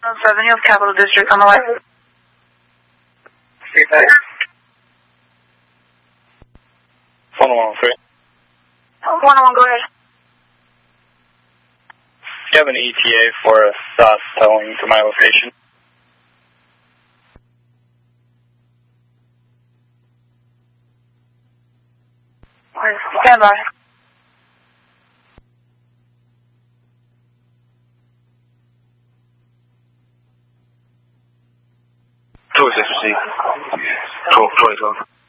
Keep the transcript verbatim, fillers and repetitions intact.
seven, you have Capital District on the way. one oh one three. one oh one, go ahead. You have an E T A for a stop towing to my location. Stand by. two six C. twelve twenty-seven.